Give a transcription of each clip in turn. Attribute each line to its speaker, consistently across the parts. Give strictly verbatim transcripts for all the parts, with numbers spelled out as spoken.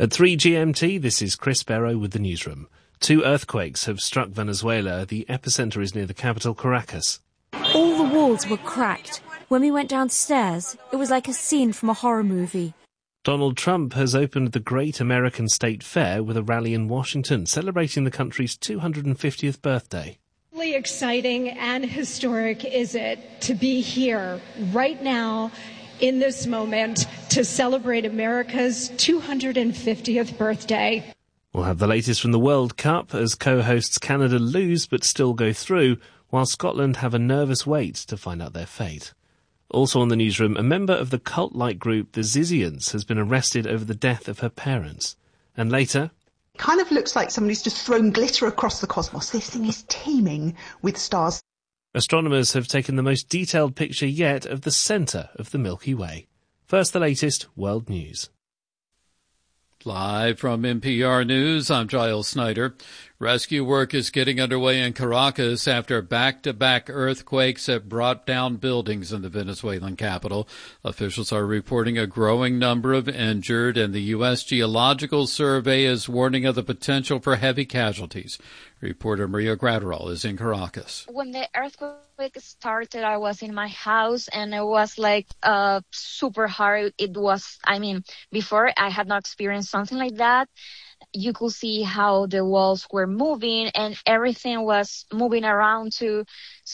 Speaker 1: At three G M T, this is Chris Barrow with the newsroom. Two earthquakes have struck Venezuela. The epicenter is near the capital, Caracas.
Speaker 2: All the walls were cracked. When we went downstairs, it was like a scene from a horror movie.
Speaker 1: Donald Trump has opened the Great American State Fair with a rally in Washington, celebrating the country's two hundred fiftieth birthday.
Speaker 3: Really exciting and historic is it to be here right now in this moment to celebrate America's two hundred fiftieth birthday.
Speaker 1: We'll have the latest from the World Cup as co-hosts Canada lose but still go through, while Scotland have a nervous wait to find out their fate. Also on the newsroom, a member of the cult-like group the Zizians has been arrested over the death of her parents. And later...
Speaker 4: It kind of looks like somebody's just thrown glitter across the cosmos. This thing is teeming with stars.
Speaker 1: Astronomers have taken the most detailed picture yet of the centre of the Milky Way. First, the latest world news.
Speaker 5: Live from N P R News, I'm Giles Snyder. Rescue work is getting underway in Caracas after back-to-back earthquakes have brought down buildings in the Venezuelan capital. Officials are reporting a growing number of injured, and the U S Geological Survey is warning of the potential for heavy casualties. Reporter Maria Graterol is in Caracas.
Speaker 6: When the earthquake started, I was in my house, and it was like uh, super hard. It was, I mean, before I had not experienced something like that. You could see how the walls were moving and everything was moving around too.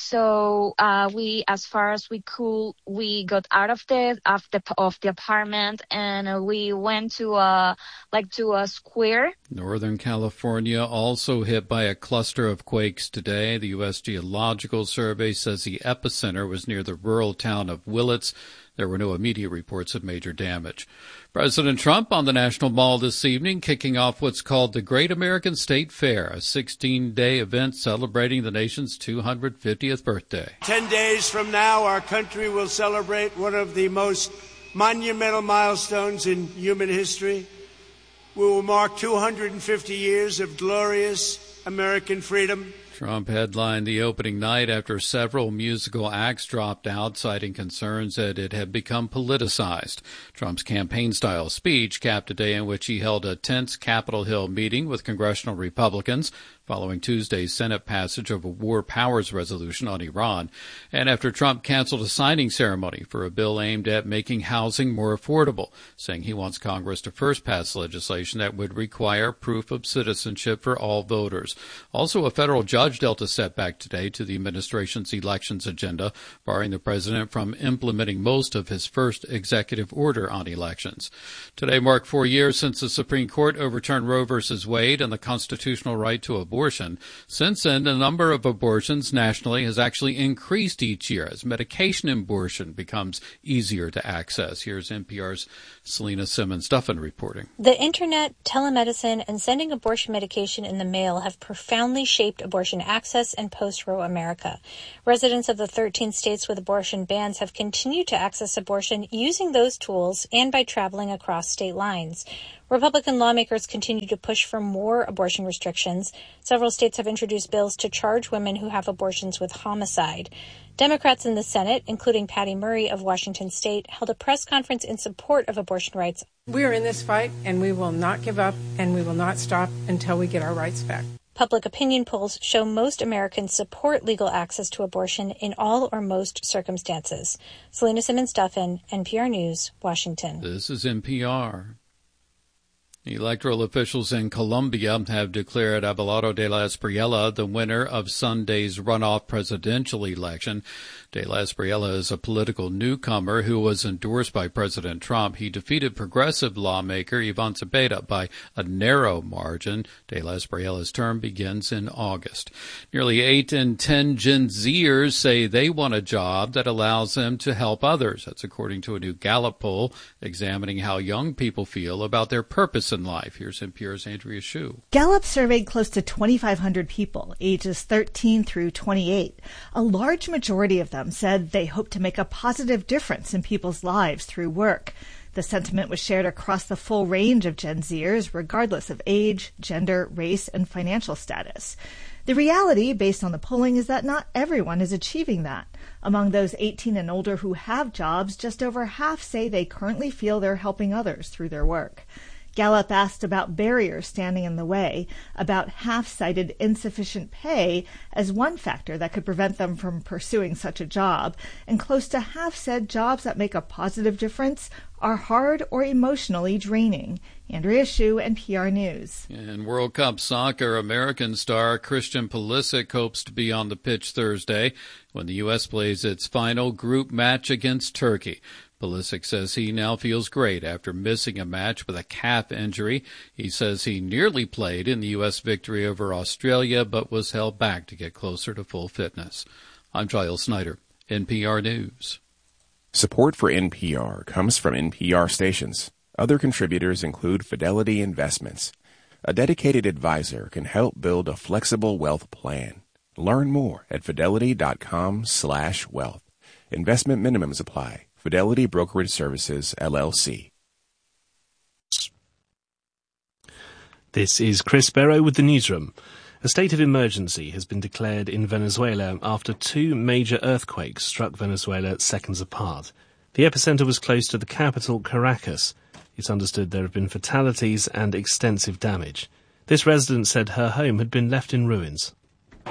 Speaker 6: So uh, we, as far as we could, we got out of the of the of the apartment and we went to a like to a square.
Speaker 5: Northern California also hit by a cluster of quakes today. The U S Geological Survey says the epicenter was near the rural town of Willits. There were no immediate reports of major damage. President Trump on the National Mall this evening, kicking off what's called the Great American State Fair, a sixteen-day event celebrating the nation's two hundred fiftieth birthday.
Speaker 7: Ten days from now, our country will celebrate one of the most monumental milestones in human history. We will mark two hundred fifty years of glorious American freedom.
Speaker 5: Trump headlined the opening night after several musical acts dropped out, citing concerns that it had become politicized. Trump's campaign-style speech capped a day in which he held a tense Capitol Hill meeting with congressional Republicans following Tuesday's Senate passage of a war powers resolution on Iran, and after Trump canceled a signing ceremony for a bill aimed at making housing more affordable, saying he wants Congress to first pass legislation that would require proof of citizenship for all voters. Also, a federal judge dealt a setback today to the administration's elections agenda, barring the president from implementing most of his first executive order on elections. Today marked four years since the Supreme Court overturned Roe v. Wade and the constitutional right to abortion. Since then, the number of abortions nationally has actually increased each year as medication abortion becomes easier to access. Here's N P R's Selena Simmons-Duffin reporting.
Speaker 8: The internet, telemedicine, and sending abortion medication in the mail have profoundly shaped abortion access in post-Roe America. Residents of the thirteen states with abortion bans have continued to access abortion using those tools and by traveling across state lines. Republican lawmakers continue to push for more abortion restrictions. Several states have introduced bills to charge women who have abortions with homicide. Democrats in the Senate, including Patty Murray of Washington State, held a press conference in support of abortion rights.
Speaker 9: We are in this fight, and we will not give up, and we will not stop until we get our rights back.
Speaker 8: Public opinion polls show most Americans support legal access to abortion in all or most circumstances. Selena Simmons-Duffin, N P R News, Washington.
Speaker 5: This is N P R. Electoral officials in Colombia have declared Abelardo de la Espriella the winner of Sunday's runoff presidential election. De la Espriella is a political newcomer who was endorsed by President Trump. He defeated progressive lawmaker Ivan Cepeda by a narrow margin. De la Espriella's term begins in August. Nearly eight in ten Gen Zers say they want a job that allows them to help others. That's according to a new Gallup poll examining how young people feel about their purpose in life. Here's N P R's Andrea Hsu.
Speaker 10: Gallup surveyed close to twenty-five hundred people, ages thirteen through twenty-eight. A large majority of them said they hope to make a positive difference in people's lives through work. The sentiment was shared across the full range of Gen Zers, regardless of age, gender, race, and financial status. The reality, based on the polling, is that not everyone is achieving that. Among those eighteen and older who have jobs, just over half say they currently feel they're helping others through their work. Gallup asked about barriers standing in the way, about half-cited insufficient pay as one factor that could prevent them from pursuing such a job, and close to half said jobs that make a positive difference are hard or emotionally draining. Andrea Hsu, N P R News.
Speaker 5: In World Cup soccer, American star Christian Pulisic hopes to be on the pitch Thursday when the U S plays its final group match against Turkey. Pulisic says he now feels great after missing a match with a calf injury. He says he nearly played in the U S victory over Australia, but was held back to get closer to full fitness. I'm Giles Snyder, N P R News.
Speaker 11: Support for N P R comes from N P R stations. Other contributors include Fidelity Investments. A dedicated advisor can help build a flexible wealth plan. Learn more at fidelity.com slash wealth. Investment minimums apply. Fidelity Brokerage Services, L L C.
Speaker 1: This is Chris Barrow with the Newsroom. A state of emergency has been declared in Venezuela after two major earthquakes struck Venezuela seconds apart. The epicenter was close to the capital, Caracas. It's understood there have been fatalities and extensive damage. This resident said her home had been left in ruins.
Speaker 2: All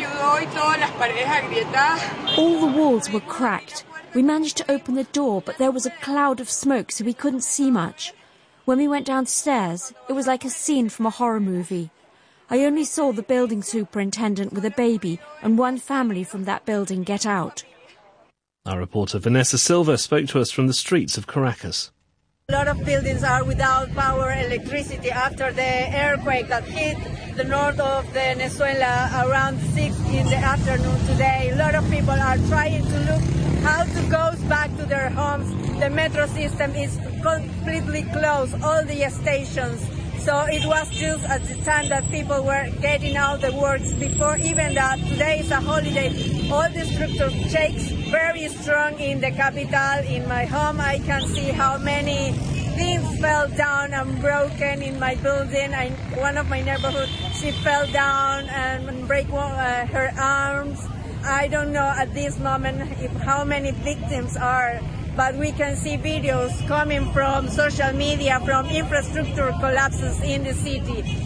Speaker 2: the walls were cracked. We managed to open the door, but there was a cloud of smoke, so we couldn't see much. When we went downstairs, it was like a scene from a horror movie. I only saw the building superintendent with a baby and one family from that building get out.
Speaker 1: Our reporter Vanessa Silva spoke to us from the streets of Caracas.
Speaker 12: A lot of buildings are without power, electricity after the earthquake that hit the north of Venezuela around six in the afternoon today. A lot of people are trying to look how to go back to their homes. The metro system is completely closed, all the stations. So it was just at the time that people were getting out the works before even that. Today is a holiday. All the structure shakes very strong in the capital. In my home, I can see how many things fell down and broken in my building. I, one of my neighborhood, she fell down and break uh, her arms. I don't know at this moment if how many victims are, but we can see videos coming from social media, from infrastructure collapses in the city.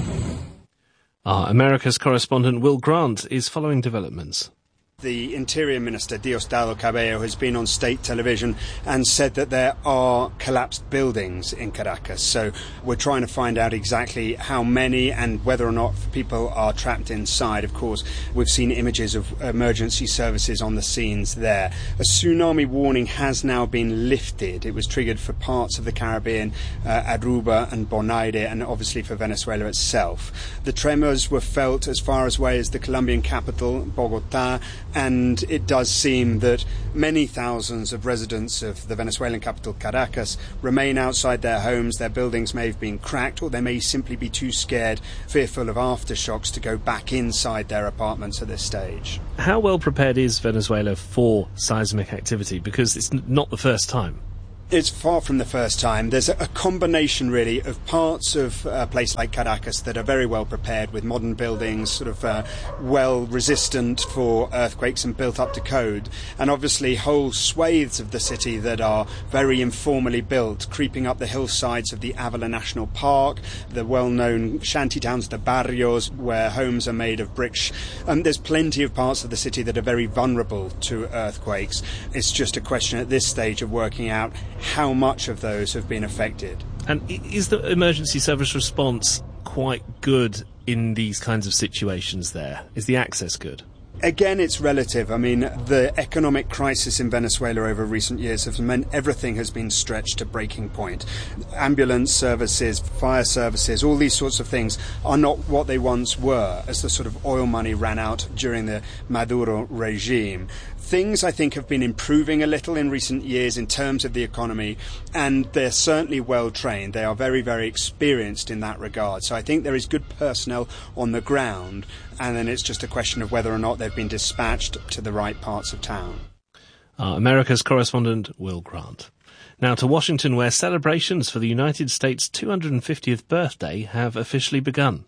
Speaker 1: Our America's correspondent Will Grant is following developments.
Speaker 13: The Interior Minister, Diosdado Cabello, has been on state television and said that there are collapsed buildings in Caracas. So we're trying to find out exactly how many and whether or not people are trapped inside. Of course, we've seen images of emergency services on the scenes there. A tsunami warning has now been lifted. It was triggered for parts of the Caribbean, uh, Aruba and Bonaire, and obviously for Venezuela itself. The tremors were felt as far away as the Colombian capital, Bogotá, and it does seem that many thousands of residents of the Venezuelan capital, Caracas, remain outside their homes. Their buildings may have been cracked, or they may simply be too scared, fearful of aftershocks, to go back inside their apartments at this stage.
Speaker 1: How well prepared is Venezuela for seismic activity? Because it's n- not the first time.
Speaker 13: It's far from the first time. There's a combination, really, of parts of a place like Caracas that are very well prepared with modern buildings, sort of uh, well resistant for earthquakes and built up to code. And obviously whole swathes of the city that are very informally built, creeping up the hillsides of the Avila National Park, the well-known shanty towns, the barrios, where homes are made of bricks. Um, there's plenty of parts of the city that are very vulnerable to earthquakes. It's just a question at this stage of working out how much of those have been affected.
Speaker 1: And is the emergency service response quite good in these kinds of situations there? Is the access good?
Speaker 13: Again, it's relative. I mean, the economic crisis in Venezuela over recent years has meant everything has been stretched to breaking point. Ambulance services, fire services, all these sorts of things are not what they once were as the sort of oil money ran out during the Maduro regime. Things, I think, have been improving a little in recent years in terms of the economy, and they're certainly well trained. They are very, very experienced in that regard. So I think there is good personnel on the ground, and then it's just a question of whether or not they've been dispatched to the right parts of town.
Speaker 1: Our America's correspondent, Will Grant. Now to Washington, where celebrations for the United States' two hundred fiftieth birthday have officially begun.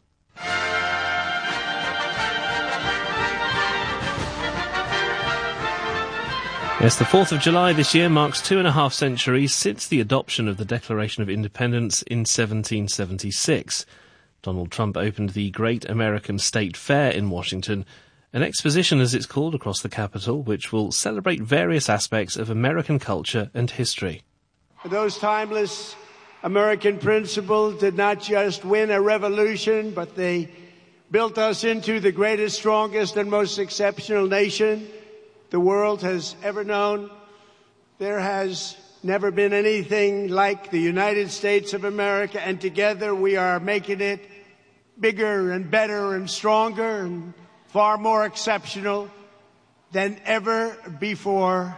Speaker 1: Yes, the fourth of July this year marks two and a half centuries since the adoption of the Declaration of Independence in seventeen seventy-six. Donald Trump opened the Great American State Fair in Washington, an exposition as it's called across the Capitol, which will celebrate various aspects of American culture and history.
Speaker 7: Those timeless American principles did not just win a revolution, but they built us into the greatest, strongest, and most exceptional nation the world has ever known. There has never been anything like the United States of America, and together we are making it bigger and better and stronger and far more exceptional than ever before.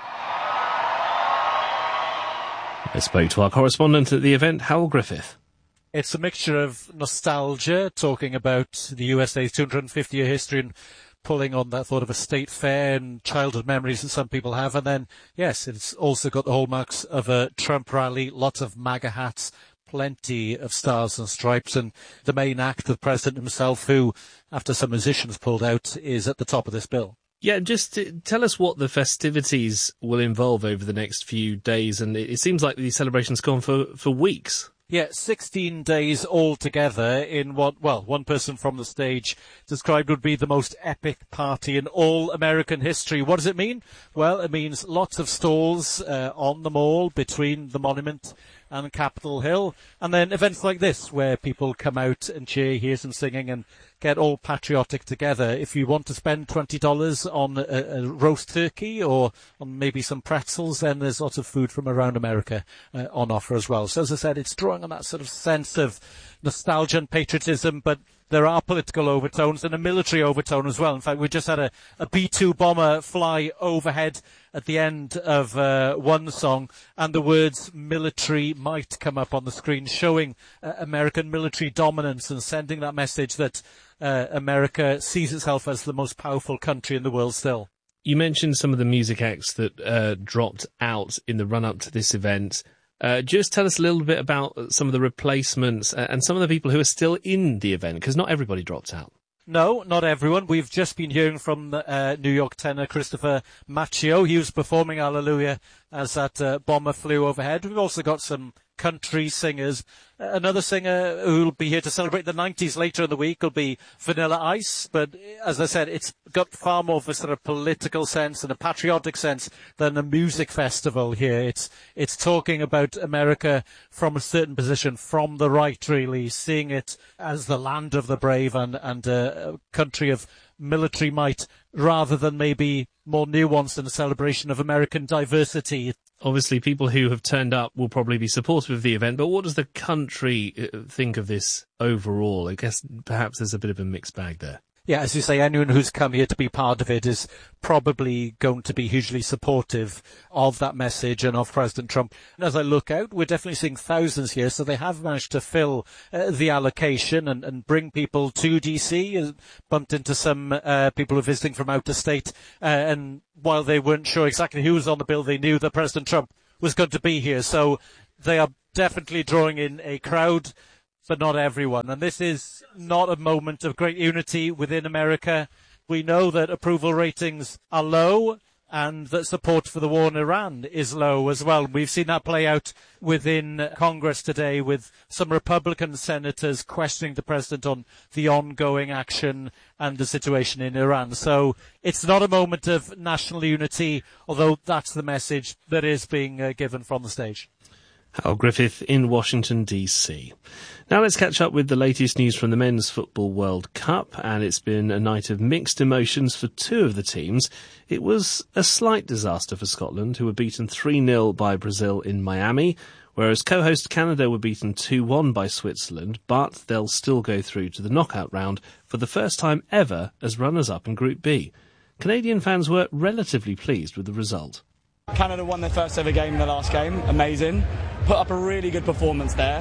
Speaker 1: I spoke to our correspondent at the event, Howell Griffith.
Speaker 14: It's a mixture of nostalgia, talking about the U S A's two hundred fifty year history and pulling on that thought of a state fair and childhood memories that some people have. And then, yes, it's also got the hallmarks of a Trump rally, lots of MAGA hats, plenty of stars and stripes, and the main act, the president himself, who, after some musicians pulled out, is at the top of this bill.
Speaker 1: Yeah, just to tell us what the festivities will involve over the next few days. And it, it seems like the celebration's gone for, for weeks.
Speaker 14: Yeah, sixteen days altogether in what, well, one person from the stage described would be the most epic party in all American history. What does it mean? Well, it means lots of stalls uh, on the mall between the monument and Capitol Hill, and then events like this where people come out and cheer, hear some singing and get all patriotic together. If you want to spend twenty dollars on a, a roast turkey or on maybe some pretzels, then there's lots of food from around America uh, on offer as well. So as I said, it's drawing on that sort of sense of nostalgia and patriotism, but there are political overtones and a military overtone as well. In fact, we just had a, a B two bomber fly overhead at the end of uh, one song, and the words military might come up on the screen, showing uh, American military dominance and sending that message that uh, America sees itself as the most powerful country in the world still.
Speaker 1: You mentioned some of the music acts that uh, dropped out in the run-up to this event. Uh, just tell us a little bit about some of the replacements and some of the people who are still in the event, because not everybody dropped out.
Speaker 14: No, not everyone. We've just been hearing from uh, New York tenor Christopher Macchio. He was performing Hallelujah as that uh, bomber flew overhead. We've also got some country singers. Uh, another singer who'll be here to celebrate the nineties later in the week will be Vanilla Ice. But as I said, it's got far more of a sort of political sense and a patriotic sense than a music festival here. It's it's talking about America from a certain position, from the right, really, seeing it as the land of the brave and, and uh, a country of military might, rather than maybe more nuanced in a celebration of American diversity.
Speaker 1: Obviously, people who have turned up will probably be supportive of the event, but what does the country think of this overall? I guess perhaps there's a bit of a mixed bag there.
Speaker 14: Yeah, as you say, anyone who's come here to be part of it is probably going to be hugely supportive of that message and of President Trump. And as I look out, we're definitely seeing thousands here, so they have managed to fill uh, the allocation and, and bring people to D C. Uh, bumped into some uh, people who are visiting from out of state, uh, and while they weren't sure exactly who was on the bill, they knew that President Trump was going to be here. So they are definitely drawing in a crowd, but not everyone. And this is not a moment of great unity within America. We know that approval ratings are low and that support for the war in Iran is low as well. We've seen that play out within Congress today with some Republican senators questioning the president on the ongoing action and the situation in Iran. So it's not a moment of national unity, although that's the message that is being uh, given from the stage.
Speaker 1: Hal Griffith in Washington, D C. Now let's catch up with the latest news from the Men's Football World Cup, and it's been a night of mixed emotions for two of the teams. It was a slight disaster for Scotland, who were beaten three nil by Brazil in Miami, whereas co-host Canada were beaten two one by Switzerland, but they'll still go through to the knockout round for the first time ever as runners-up in Group B. Canadian fans were relatively pleased with the result.
Speaker 15: Canada won their first ever game in the last game. Amazing. Put up a really good performance there.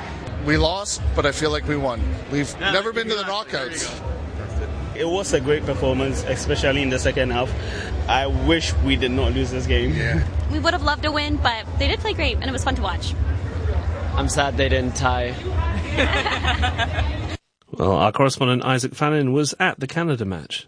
Speaker 16: We lost, but I feel like we won. We've yeah, never been to the knockouts.
Speaker 17: It was a great performance, especially in the second half. I wish we did not lose this game.
Speaker 16: Yeah.
Speaker 18: We would have loved to win, but they did play great, and it was fun to watch.
Speaker 19: I'm sad they didn't tie.
Speaker 1: Well, our correspondent Isaac Fannin was at the Canada match.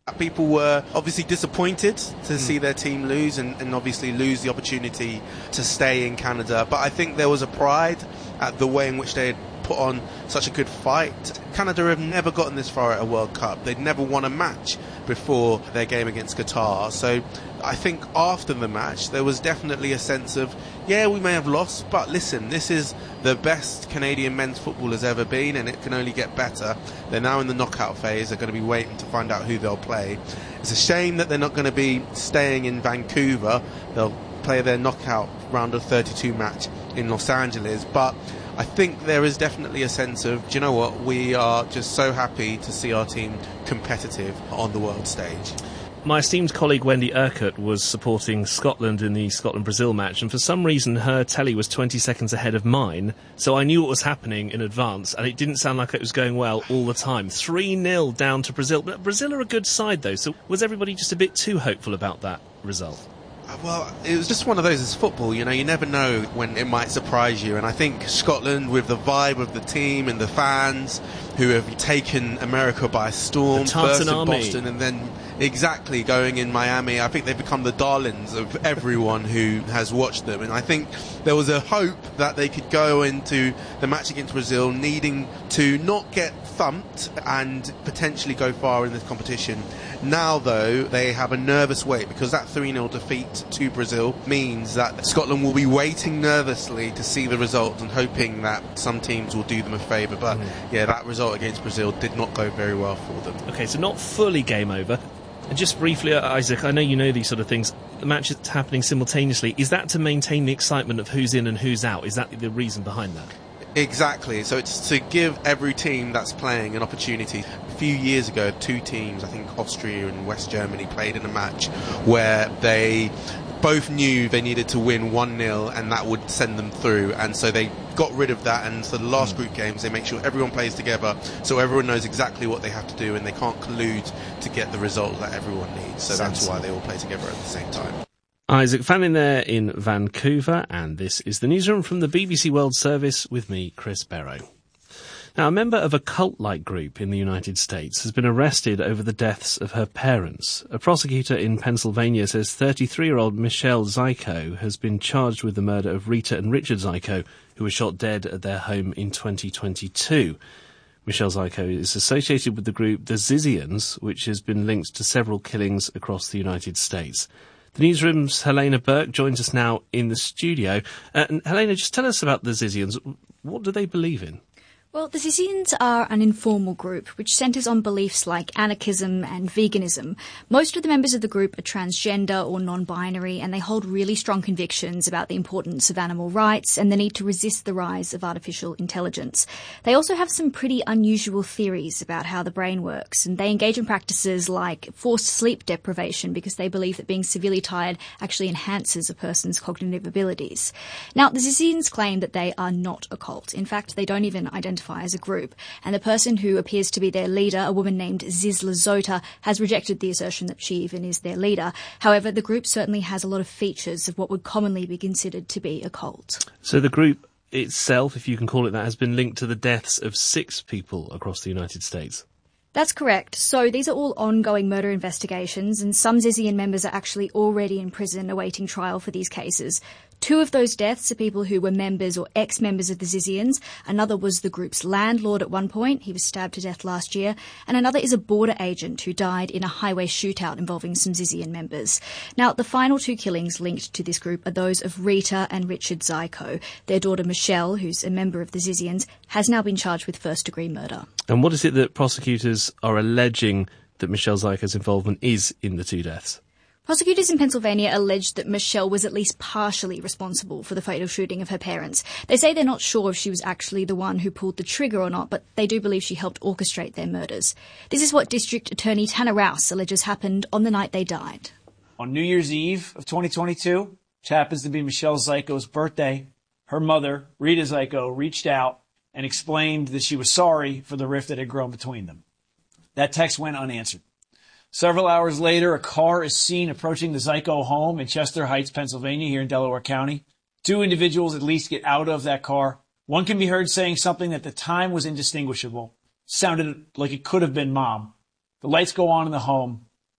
Speaker 20: People were obviously disappointed to mm. see their team lose and, and obviously lose the opportunity to stay in Canada. But I think there was a pride at the way in which they had put on such a good fight. Canada have never gotten this far at a World Cup. They'd never won a match before their game against Qatar. So I think after the match there was definitely a sense of, yeah, we may have lost, but listen, this is the best Canadian men's football has ever been, and it can only get better. They're now in the knockout phase. They're going to be waiting to find out who they'll play. It's a shame that they're not going to be staying in Vancouver. They'll play their knockout round of thirty-two match in Los Angeles, but I think there is definitely a sense of, do you know what, we are just so happy to see our team competitive on the world stage.
Speaker 1: My esteemed colleague Wendy Urquhart was supporting Scotland in the Scotland-Brazil match, and for some reason her telly was twenty seconds ahead of mine, so I knew what was happening in advance, and it didn't sound like it was going well all the time. three nil down to Brazil. But Brazil are a good side, though, so was everybody just a bit too hopeful about that result?
Speaker 20: Well, it was just one of those as football, you know, you never know when it might surprise you, and I think Scotland, with the vibe of the team and the fans who have taken America by storm, first in
Speaker 1: Army.
Speaker 20: Boston and then exactly going in Miami, I think they've become the darlings of everyone who has watched them, and I think there was a hope that they could go into the match against Brazil needing to not get thumped and potentially go far in this competition. Now, though, they have a nervous wait because that three nil defeat to Brazil means that Scotland will be waiting nervously to see the result and hoping that some teams will do them a favour. But, mm. yeah, that result against Brazil did not go very well for them.
Speaker 1: OK, so not fully game over. And just briefly, Isaac, I know you know these sort of things. The match is happening simultaneously. Is that to maintain the excitement of who's in and who's out? Is that the reason behind that?
Speaker 20: Exactly. So it's to give every team that's playing an opportunity. A few years ago, two teams, I think Austria and West Germany, played in a match where they both knew they needed to win one nil and that would send them through, and so they got rid of that, and so the last group games they make sure everyone plays together so everyone knows exactly what they have to do and they can't collude to get the result that everyone needs. So that's why they all play together at the same time.
Speaker 1: Isaac Fannin there in Vancouver, and this is the newsroom from the B B C World Service with me, Chris Barrow. Now, a member of a cult-like group in the United States has been arrested over the deaths of her parents. A prosecutor in Pennsylvania says thirty-three-year-old Michelle Zyko has been charged with the murder of Rita and Richard Zyko, who were shot dead at their home in twenty twenty-two. Michelle Zyko is associated with the group the Zizians, which has been linked to several killings across the United States. The newsroom's Helena Burke joins us now in the studio. Uh, and Helena, just tell us about the Zizians. What do they believe in?
Speaker 21: Well, the Zizians are an informal group which centres on beliefs like anarchism and veganism. Most of the members of the group are transgender or non-binary, and they hold really strong convictions about the importance of animal rights and the need to resist the rise of artificial intelligence. They also have some pretty unusual theories about how the brain works, and they engage in practices like forced sleep deprivation because they believe that being severely tired actually enhances a person's cognitive abilities. Now, the Zizians claim that they are not a cult. In fact, they don't even identify as a group, and the person who appears to be their leader, a woman named Zizla Zota, has rejected the assertion that she even is their leader. However, the group certainly has a lot of features of what would commonly be considered to be a cult.
Speaker 1: So the group itself, if you can call it that, has been linked to the deaths of six people across the United States.
Speaker 21: That's correct. So these are all ongoing murder investigations, and some Zizian members are actually already in prison awaiting trial for these cases. Two of those deaths are people who were members or ex-members of the Zizians. Another was the group's landlord at one point. He was stabbed to death last year. And another is a border agent who died in a highway shootout involving some Zizian members. Now, the final two killings linked to this group are those of Rita and Richard Zyko. Their daughter Michelle, who's a member of the Zizians, has now been charged with first-degree murder.
Speaker 1: And what is it that prosecutors are alleging that Michelle Zyko's involvement is in the two deaths?
Speaker 21: Prosecutors in Pennsylvania alleged that Michelle was at least partially responsible for the fatal shooting of her parents. They say they're not sure if she was actually the one who pulled the trigger or not, but they do believe she helped orchestrate their murders. This is what District Attorney Tanner Rouse alleges happened on the night they died.
Speaker 22: On New Year's Eve of twenty twenty-two, which happens to be Michelle Zyko's birthday, her mother, Rita Zyko, reached out and explained that she was sorry for the rift that had grown between them. That text went unanswered. Several hours later, a car is seen approaching the Zyko home in Chester Heights, Pennsylvania, here in Delaware County. Two individuals at least get out of that car. One can be heard saying something that at the time was indistinguishable. Sounded like it could have been Mom. The lights go on in the home.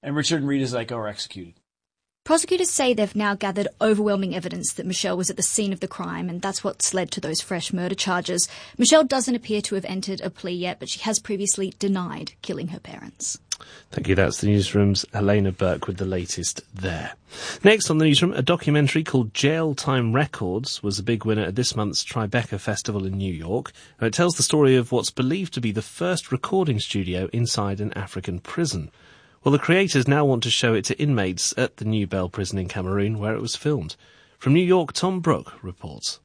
Speaker 22: and Richard and Rita Zyko are executed.
Speaker 21: Prosecutors say they've now gathered overwhelming evidence that Michelle was at the scene of the crime, and that's what's led to those fresh murder charges. Michelle doesn't appear to have entered a plea yet, but she has previously denied killing her parents.
Speaker 1: Thank you. That's the Newsroom's Helena Burke with the latest there. Next on the Newsroom, a documentary called Jail Time Records was a big winner at this month's Tribeca Festival in New York. It tells the story of what's believed to be the first recording studio inside an African prison. Well, the creators now want to show it to inmates at the New Bell prison in Cameroon, where it was filmed. From New York, Tom Brooke reports.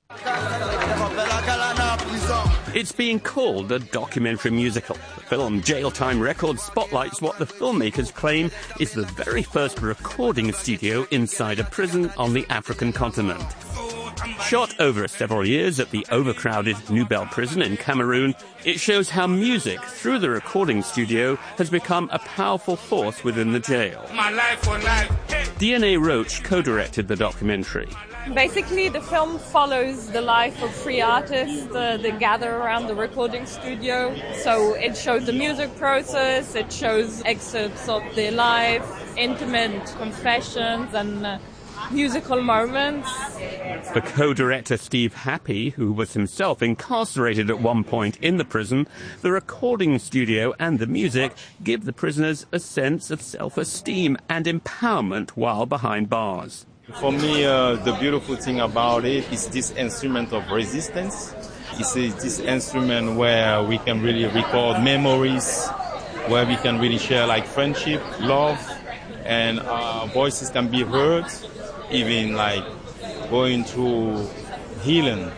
Speaker 3: It's being called a documentary musical. The film Jail Time Records spotlights what the filmmakers claim is the very first recording studio inside a prison on the African continent. Shot over several years at the overcrowded New Bell prison in Cameroon, it shows how music, through the recording studio, has become a powerful force within the jail. My life for life. D N A Roach co-directed the documentary.
Speaker 4: Basically, the film follows the life of three artists uh, that gather around the recording studio. So it shows the music process, it shows excerpts of their life, intimate confessions and uh, musical moments.
Speaker 3: For co-director Steve Happy, who was himself incarcerated at one point in the prison, the recording studio and the music give the prisoners a sense of self-esteem and empowerment while behind bars.
Speaker 23: For me, uh, the beautiful thing about it is this instrument of resistance. It's a, this instrument where we can really record memories, where we can really share like friendship, love, and our voices can be heard, even like going through healing.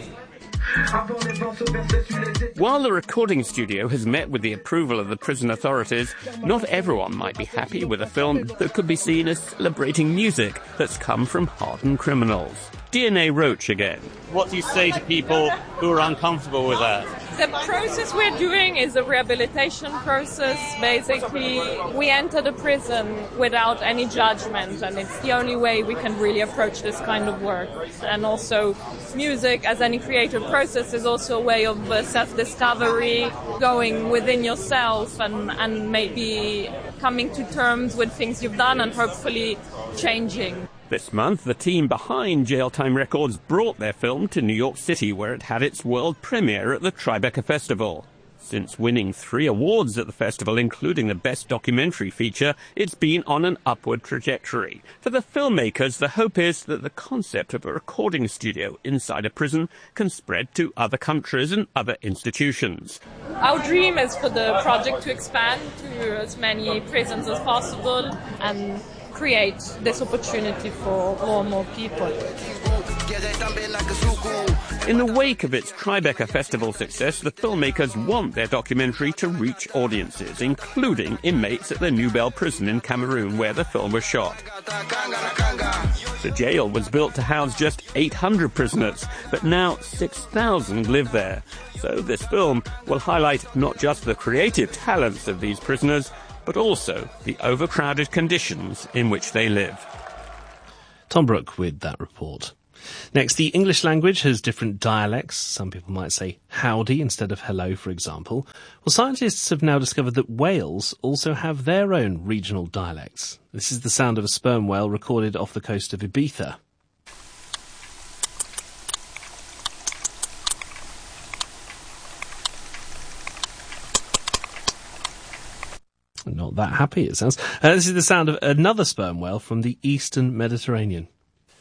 Speaker 3: While the recording studio has met with the approval of the prison authorities, not everyone might be happy with a film that could be seen as celebrating music that's come from hardened criminals. D N A Roach again.
Speaker 24: What do you say to people who are uncomfortable with that?
Speaker 4: The process we're doing is a rehabilitation process. Basically, we enter the prison without any judgment, and it's the only way we can really approach this kind of work. And also, music, as any creative process, is also a way of uh, self-discovery, going within yourself and, and maybe coming to terms with things you've done and hopefully changing.
Speaker 3: This month, the team behind Jail Time Records brought their film to New York City, where it had its world premiere at the Tribeca Festival. Since winning three awards at the festival, including the Best Documentary Feature, it's been on an upward trajectory. For the filmmakers, the hope is that the concept of a recording studio inside a prison can spread to other countries and other institutions.
Speaker 4: Our dream is for the project to expand to as many prisons as possible and create this opportunity for more and more people.
Speaker 3: In the wake of its Tribeca Festival success, the filmmakers want their documentary to reach audiences, including inmates at the New Bell prison in Cameroon, where the film was shot. The jail was built to house just eight hundred prisoners, but now six thousand live there. So this film will highlight not just the creative talents of these prisoners, but also the overcrowded conditions in which they live.
Speaker 1: Tom Brooke with that report. Next, the English language has different dialects. Some people might say howdy instead of hello, for example. Well, scientists have now discovered that whales also have their own regional dialects. This is the sound of a sperm whale recorded off the coast of Ibiza. Not that happy, it sounds. Uh, this is the sound of another sperm whale from the eastern Mediterranean.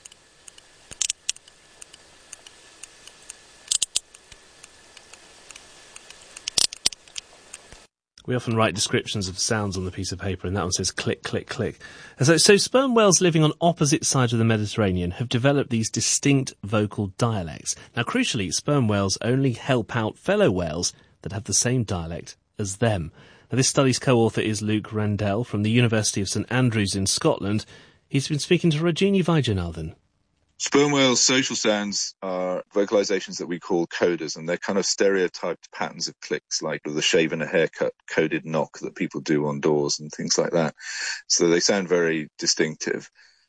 Speaker 1: We often write descriptions of sounds on the piece of paper, and that one says click, click, click. And so, so sperm whales living on opposite sides of the Mediterranean have developed these distinct vocal dialects. Now, crucially, sperm whales only help out fellow whales that have the same dialect as them. Now, this study's co-author is Luke Randell from the University of St Andrews in Scotland. He's been speaking to Rajini Vaidyanathan.
Speaker 25: Sperm whales' social sounds are vocalizations that we call coders, and they're kind of stereotyped patterns of clicks, like the shave and a haircut coded knock that people do on doors and things like that. So they sound very distinctive.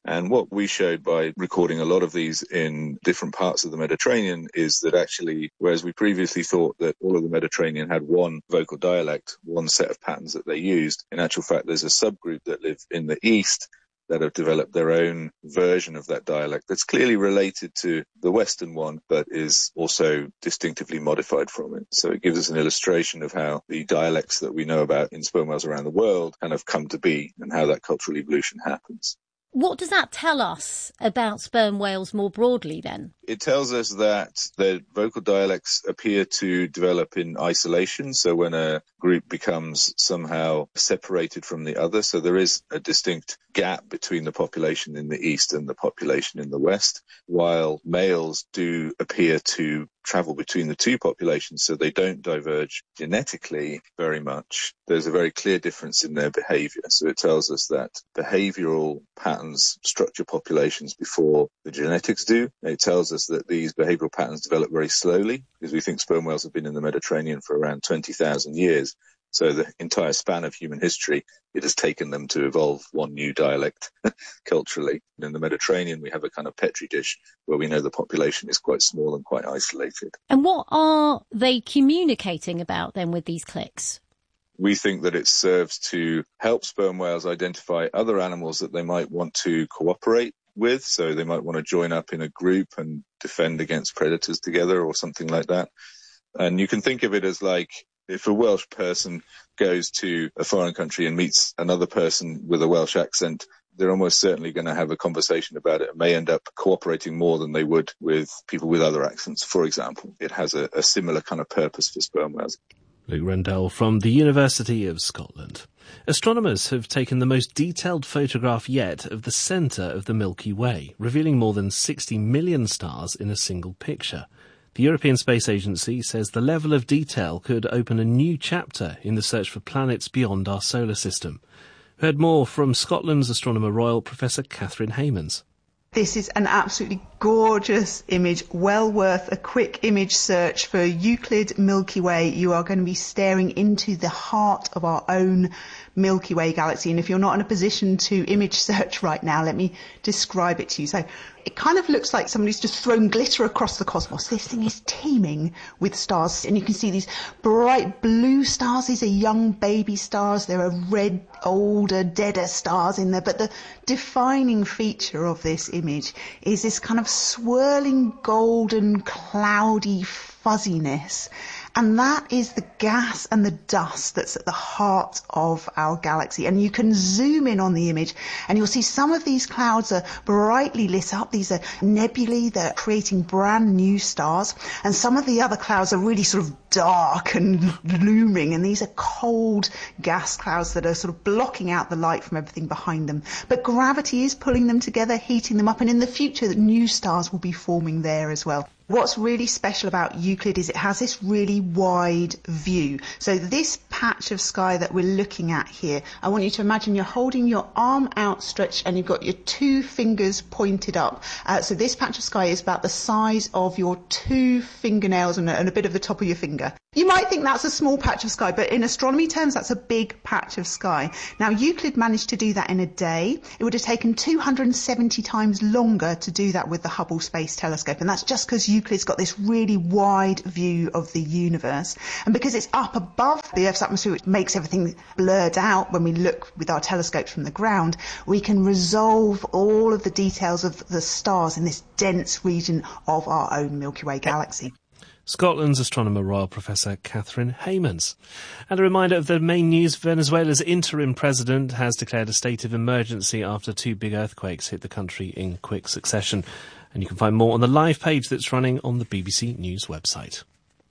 Speaker 25: And what we showed by recording a lot of these in different parts of the Mediterranean is that actually, whereas we previously thought that all of the Mediterranean had one vocal dialect, one set of patterns that they used, in actual fact, there's a subgroup that live in the east that have developed their own version of that dialect that's clearly related to the Western one, but is also distinctively modified from it. So it gives us an illustration of how the dialects that we know about in sperm whales around the world kind of come to be and how that cultural evolution happens.
Speaker 5: What does that tell us about sperm whales more broadly then?
Speaker 25: It tells us that the vocal dialects appear to develop in isolation. So when a group becomes somehow separated from the other, so there is a distinct gap between the population in the east and the population in the west, while males do appear to travel between the two populations, so they don't diverge genetically very much. There's a very clear difference in their behavior. So it tells us that behavioral patterns structure populations before the genetics do. It tells us that these behavioral patterns develop very slowly, because we think sperm whales have been in the Mediterranean for around twenty thousand years. So the entire span of human history, it has taken them to evolve one new dialect culturally. In the Mediterranean, we have a kind of petri dish where we know the population is quite small and quite isolated.
Speaker 5: And what are they communicating about then with these clicks?
Speaker 25: We think that it serves to help sperm whales identify other animals that they might want to cooperate with. So they might want to join up in a group and defend against predators together or something like that. And you can think of it as like, if a Welsh person goes to a foreign country and meets another person with a Welsh accent, they're almost certainly going to have a conversation about it and may end up cooperating more than they would with people with other accents, for example. It has a, a similar kind of purpose for sperm whales.
Speaker 1: Luke Rendell from the University of Scotland. Astronomers have taken the most detailed photograph yet of the centre of the Milky Way, revealing more than sixty million stars in a single picture. The European Space Agency says the level of detail could open a new chapter in the search for planets beyond our solar system. We heard more from Scotland's Astronomer Royal, Professor Catherine Haymans.
Speaker 6: This is an absolutely gorgeous image, well worth a quick image search for Euclid Milky Way. You are going to be staring into the heart of our own Milky Way galaxy. And if you're not in a position to image search right now, let me describe it to you. So it kind of looks like somebody's just thrown glitter across the cosmos. This thing is teeming with stars. And you can see these bright blue stars. These are young baby stars. There are red, older, deader stars in there. But the defining feature of this image is this kind of swirling golden cloudy fuzziness, and that is the gas and the dust that's at the heart of our galaxy. And you can zoom in on the image and you'll see some of these clouds are brightly lit up. These are nebulae that are creating brand new stars, and some of the other clouds are really sort of dark and looming, and these are cold gas clouds that are sort of blocking out the light from everything behind them. But gravity is pulling them together, heating them up, and in the future new stars will be forming there as well. What's really special about Euclid is it has this really wide view. So this patch of sky that we're looking at here, I want you to imagine you're holding your arm outstretched and you've got your two fingers pointed up. Uh, so this patch of sky is about the size of your two fingernails and a, and a bit of the top of your finger. You might think that's a small patch of sky, but in astronomy terms, that's a big patch of sky. Now, Euclid managed to do that in a day. It would have taken two hundred seventy times longer to do that with the Hubble Space Telescope, and that's just because Euclid's got this really wide view of the universe. And because it's up above the Earth's atmosphere, which makes everything blurred out when we look with our telescopes from the ground, we can resolve all of the details of the stars in this dense region of our own Milky Way galaxy.
Speaker 1: Scotland's Astronomer Royal, Professor Catherine Haymans. And a reminder of the main news: Venezuela's interim president has declared a state of emergency after two big earthquakes hit the country in quick succession. And you can find more on the live page that's running on the B B C News website.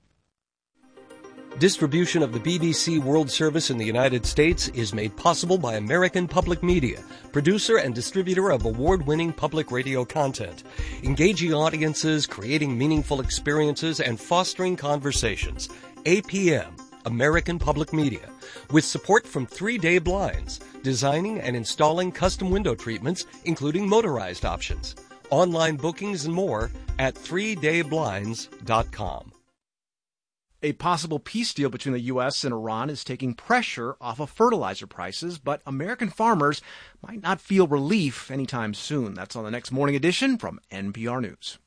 Speaker 8: Distribution of the B B C World Service in the United States is made possible by American Public Media, producer and distributor of award-winning public radio content, engaging audiences, creating meaningful experiences, and fostering conversations. A P M, American Public Media, with support from Three Day Blinds, designing and installing custom window treatments, including motorized options. Online bookings and more at three day blinds dot com.
Speaker 2: A possible peace deal between the U S and Iran is taking pressure off of fertilizer prices, but American farmers might not feel relief anytime soon. That's on the next Morning Edition from N P R News.